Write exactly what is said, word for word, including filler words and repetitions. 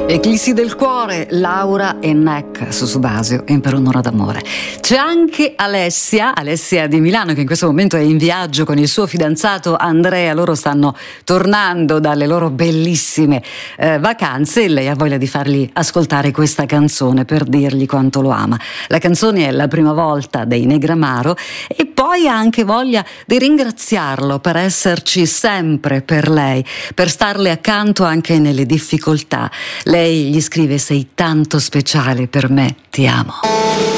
Eclissi del cuore, Laura e Neck su Subasio in Per un'ora d'amore. C'è anche Alessia, Alessia di Milano, che in questo momento è in viaggio con il suo fidanzato Andrea. Loro stanno tornando dalle loro bellissime eh, vacanze e lei ha voglia di fargli ascoltare questa canzone per dirgli quanto lo ama. La canzone è La prima volta dei Negramaro e poi ha anche voglia di ringraziarlo per esserci sempre per lei, per starle accanto anche nelle difficoltà. Lei gli scrive: sei tanto speciale per me, ti amo.